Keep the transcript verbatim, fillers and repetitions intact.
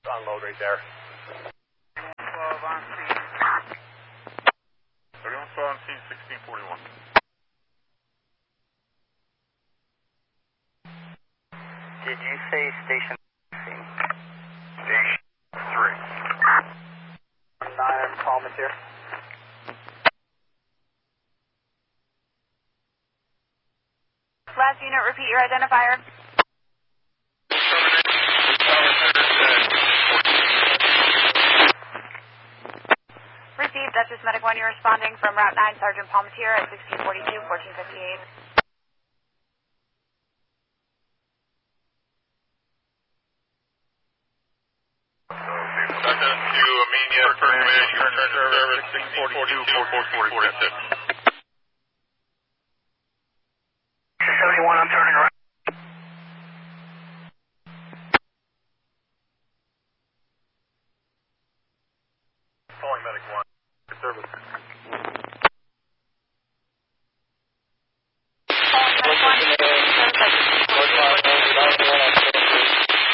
Unload right there. twelve on scene. thirty-one twelve on scene, sixteen forty-one. Did you say station scene? Station three. Nine, Palmas here. Last unit, repeat your identifier. Received, Dutchess Medic one, you're responding from Route nine, Sergeant Palmatier at sixteen forty-two, fourteen fifty-eight. Second to Amenia, first command, you return to service, sixteen forty-two, fourteen forty-six. seventy-one, I'm turning right. Calling Medic one, service. Calling Medic one, service